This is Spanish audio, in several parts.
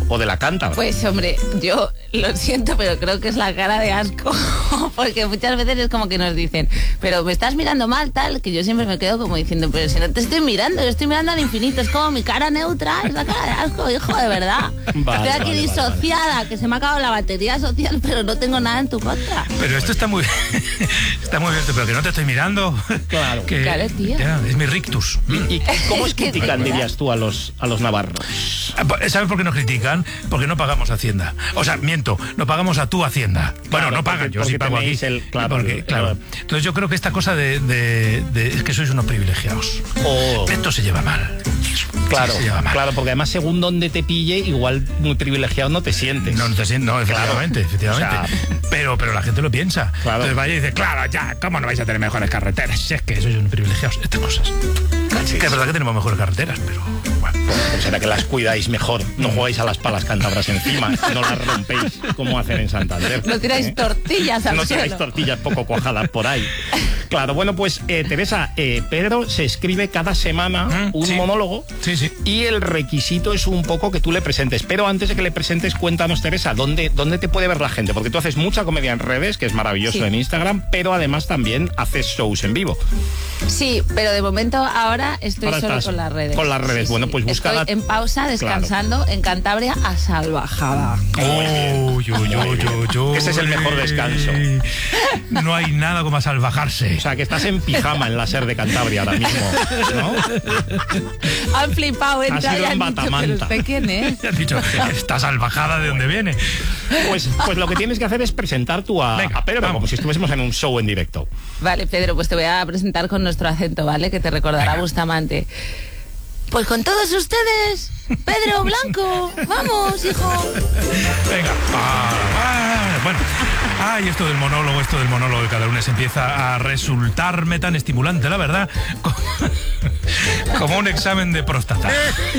o de la Cántabra. Pues hombre, yo lo siento, pero creo que es la cara de asco, porque muchas veces es como que nos dicen, pero me estás mirando mal, tal, que yo siempre me quedo como diciendo, pero si no te estoy mirando, yo estoy mirando al infinito, es como mi cara neutra, es la cara de asco, hijo, de verdad. Estoy aquí disociada, que se me ha acabado la batería social, pero no tengo nada en tu contra. Pero esto está muy está muy bien, pero que no te estoy mirando. Claro. Claro, tío. Ya, es mi rictus. ¿Y cómo os critican, dirías tú, a los navarros? ¿Sabes por qué nos critican? Porque no pagamos Hacienda. O sea, miento, no pagamos a tu Hacienda. Bueno, no pagan, yo sí pago aquí. Claro. Entonces yo creo que esta cosa de es que sois unos privilegiados. Esto se lleva mal. Claro, se lleva mal. Claro, porque además según donde te pille, igual muy privilegiado no te sientes. No te sientes, no, efectivamente. O sea, pero la gente lo piensa. Claro. Entonces vaya y dice, claro, ya, ¿cómo no vais a tener mejores carreteras? Si es que sois unos privilegiados. Estas cosas. Sí, que es verdad que tenemos mejores carreteras, pero bueno. Pues será que las cuidáis mejor. No jugáis a las palas cántabras encima, no las rompéis como hacen en Santander. No tiráis tortillas al No suelo. tiráis tortillas poco cuajadas por ahí. Claro, bueno, pues Teresa, Pedro se escribe cada semana un monólogo. Sí. Y el requisito es un poco que tú le presentes. Pero antes de que le presentes, cuéntanos, Teresa, ¿dónde te puede ver la gente? Porque tú haces mucha comedia en redes, que es maravilloso en Instagram, pero además también haces shows en vivo. Sí, pero de momento ahora estoy Ahora solo estás con las redes. con las redes. Bueno, pues búscala. Estoy en pausa, descansando en Cantabria a salvajada. Ese es el mejor descanso. No hay nada como a salvajarse. O sea, que estás en pijama en la SER de Cantabria ahora mismo, ¿no? Han flipado, Has entra ido y en han dicho, batamanta. ¿pero usted quién es? Te has dicho, esta salvajada de dónde viene. Pues lo que tienes que hacer es presentar tú a Pedro, vamos. como si estuviésemos en un show en directo. Vale, Pedro, pues te voy a presentar con nuestro acento, ¿vale? Que te recordará Bustamante. Pues con todos ustedes, Pedro Blanco. Vamos, hijo. Venga. Bueno. Ay, esto del monólogo de cada lunes empieza a resultarme tan estimulante, la verdad, como un examen de próstata.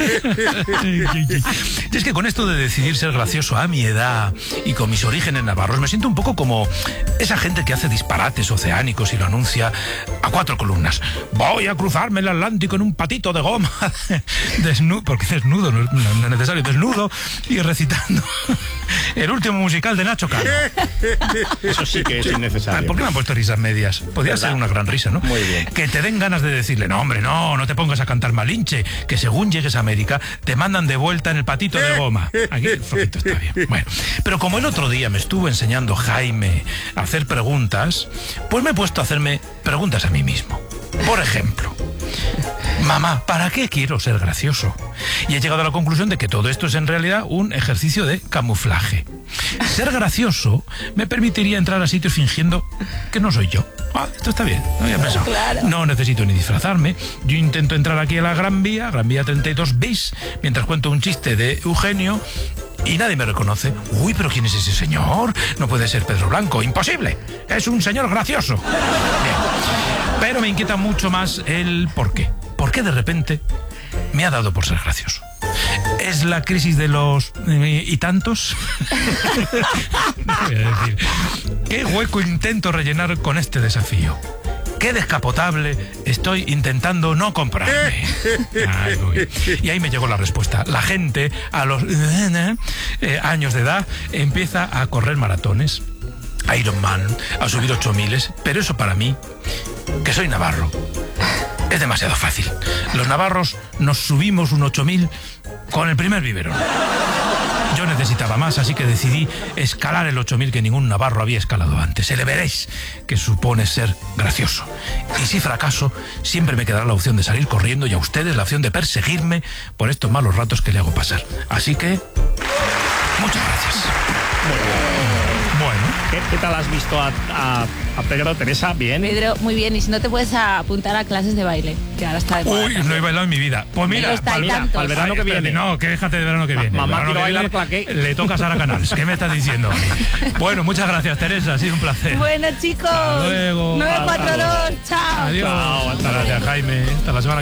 Y es que con esto de decidir ser gracioso a mi edad y con mis orígenes navarros, me siento un poco como esa gente que hace disparates oceánicos y lo anuncia a 4 columnas. Voy a cruzarme el Atlántico en un patito de goma. Desnudo, porque desnudo, no es necesario, desnudo y recitando el último musical de Nacho Cano. Eso sí que es innecesario. ¿Por qué me han puesto risas medias? Podría ser una gran risa, ¿no? Muy bien. Que te den ganas de decirle, no, hombre, no te pongas a cantar Malinche, que según llegues a América te mandan de vuelta en el patito de goma. Aquí el flojito está bien. Bueno, pero como el otro día me estuvo enseñando Jaime a hacer preguntas, pues me he puesto a hacerme preguntas a mí mismo. Por ejemplo, mamá, ¿para qué quiero ser gracioso? Y he llegado a la conclusión de que todo esto es en realidad un ejercicio de camuflaje. Ser gracioso me permitiría entrar a sitios fingiendo que no soy yo. Esto está bien, no había pensado. Claro. No necesito ni disfrazarme. Yo intento entrar aquí a la Gran Vía 32 bis, mientras cuento un chiste de Eugenio y nadie me reconoce. Uy, pero ¿quién es ese señor? No puede ser Pedro Blanco, imposible. Es un señor gracioso. Bien. Pero me inquieta mucho más el por qué. ¿Por qué de repente me ha dado por ser gracioso? ¿Es la crisis de los y tantos? No voy a decir. ¿Qué hueco intento rellenar con este desafío? ¿Qué descapotable estoy intentando no comprarme? Ay, y ahí me llegó la respuesta. La gente a los años de edad empieza a correr maratones, Ironman, a subir 8000, pero eso para mí, que soy navarro, es demasiado fácil. Los navarros nos subimos un 8000 con el primer biberón. Yo necesitaba más, así que decidí escalar el 8000 que ningún navarro había escalado antes. Le veréis que supone ser gracioso. Y si fracaso, siempre me quedará la opción de salir corriendo y a ustedes la opción de perseguirme por estos malos ratos que le hago pasar. Así que, muchas gracias. Bueno. ¿Qué tal has visto a Pedro, Teresa? ¿Bien? Pedro, muy bien. Y si no te puedes apuntar a clases de baile, que ahora está de moda. Uy, no he bailado en mi vida. Pues mira, para el verano que viene. No, que déjate de verano que viene. Mamá, quiero bailar claqué. Le toca a Sara Canals. ¿Qué me estás diciendo? Bueno, muchas gracias, Teresa. Ha sido un placer. Bueno, chicos. Hasta luego. 942. Chao. Adiós. Chao, hasta Gracias, Jaime. Hasta la semana.